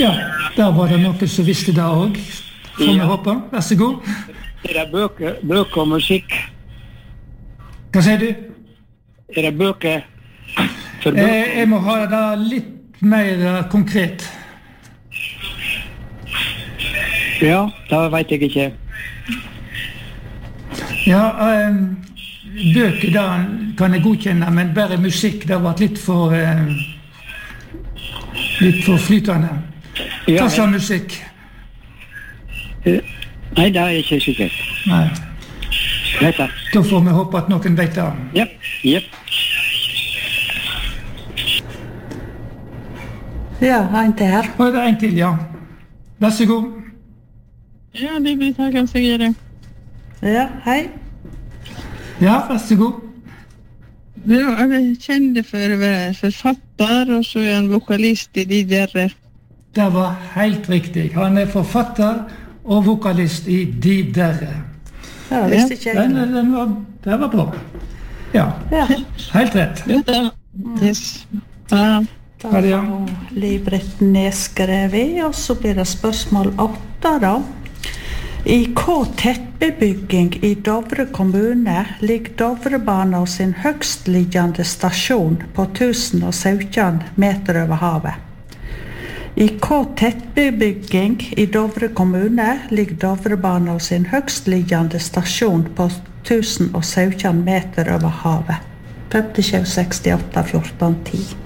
Ja, der var det noen som visste det også. Får vi håpe. Vær så god. Det bøker og musikk? Hva sier du? Det bøker for bøker? Jeg må ha det litt mer konkret. Ja, det vet jeg ikke. Ja, bøker da kan jeg godkjenne, men bare musikk, det var litt for flytende. Hva sa musikk? Nei, det er ikke sikkert. Nei. Vet det. Da får vi håpe at noen vet det. Jep. Ja, en til her. Og det er en til, ja. Vær så god. Ja, det blir takken Sigrid. Ja, hei. Ja, vær så god. Ja, jeg kjenner for å være forfatter, og så er han vokalist i de der. Det var helt riktig. Han er forfatter og vokalist i De Derre. Ja, visste ikke jeg. Det var bra. Ja, helt rett. Ja. Da har Liv-Britt nedskrevet, og så blir det spørsmål 8 da. I hva tettbebygging i Dovre kommune ligger Dovrebana og sin høgstliggende stasjon på 1017 meter over havet? I hva tettbebygging i Dovre kommune ligger Dovrebana og sin høgstliggende stasjon på 1017 meter over havet? 57, 68, 14, 10.